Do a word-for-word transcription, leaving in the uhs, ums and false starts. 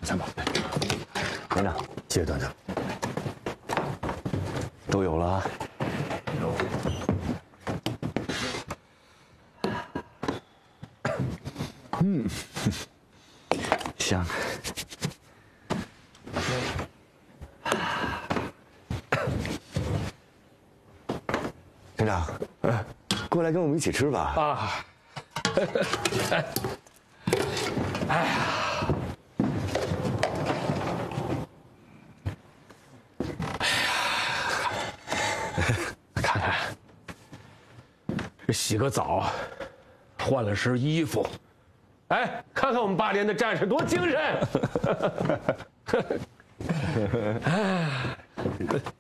三宝， 连长，谢谢团长。都有了啊。嗯，香。连长，嗯，过来跟我们一起吃吧。 啊。哎呀。 看看，这洗个澡，换了身衣服，哎，看看我们八连的战士多精神！